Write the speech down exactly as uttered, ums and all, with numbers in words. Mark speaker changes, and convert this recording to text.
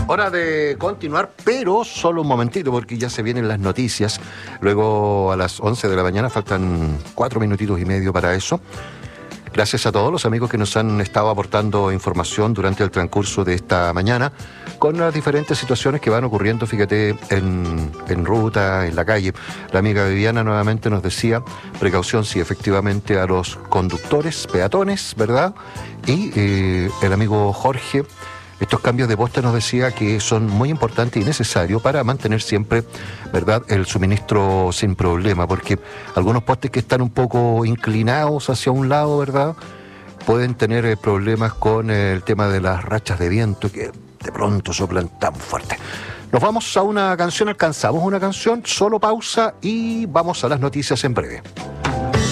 Speaker 1: Hora de continuar, pero solo un momentito porque ya se vienen las noticias. Luego a las once de la mañana faltan cuatro minutitos y medio para eso. Gracias a todos los amigos que nos han estado aportando información durante el transcurso de esta mañana con las diferentes situaciones que van ocurriendo, fíjate, en, en ruta, en la calle. La amiga Viviana nuevamente nos decía, precaución sí, efectivamente, a los conductores, peatones, ¿verdad? Y eh, el amigo Jorge, estos cambios de poste nos decía que son muy importantes y necesarios para mantener siempre, ¿verdad?, el suministro sin problema, porque algunos postes que están un poco inclinados hacia un lado, ¿verdad?, pueden tener eh, problemas con eh, el tema de las rachas de viento que de pronto soplan tan fuerte. Nos vamos a una canción, alcanzamos una canción, solo pausa y vamos a las noticias en breve.